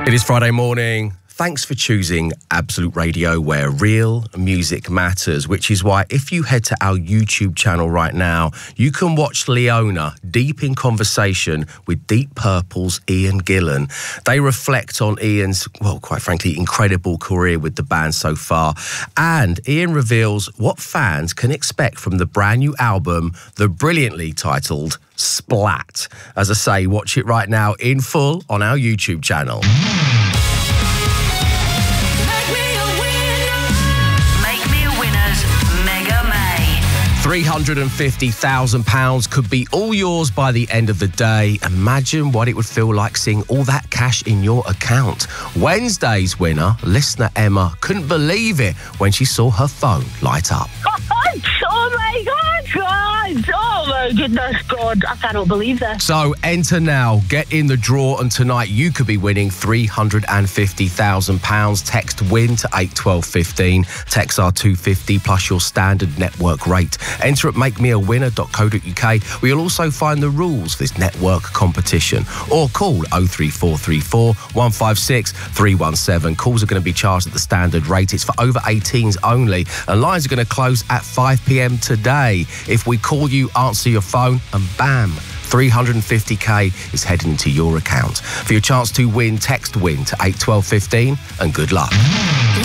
It is Friday morning. Thanks for choosing Absolute Radio, where real music matters, which is why if you head to our YouTube channel right now, you can watch Leona deep in conversation with Deep Purple's Ian Gillan. They reflect on Ian's, well, quite frankly, incredible career with the band so far. And Ian reveals what fans can expect from the brand new album, the brilliantly titled Splat. As I say, watch it right now in full on our YouTube channel. £350,000 could be all yours by the end of the day. Imagine what it would feel like seeing all that cash in your account. Wednesday's winner, listener Emma, couldn't believe it when she saw her phone light up. Oh my God! Oh my goodness, God! I cannot believe that. So enter now, get in the draw, and tonight you could be winning £350,000. Text WIN to 81215. Text R250 plus your standard network rate. Enter at makemeawinner.co.uk, where you'll also find the rules for this network competition. Or call 03434 156 317. Calls are going to be charged at the standard rate. It's for over 18s only, and lines are going to close at 5 p.m. today. If we call you, answer your phone, and bam, 350k is heading into your account. For your chance to win, text WIN to 81215, and good luck.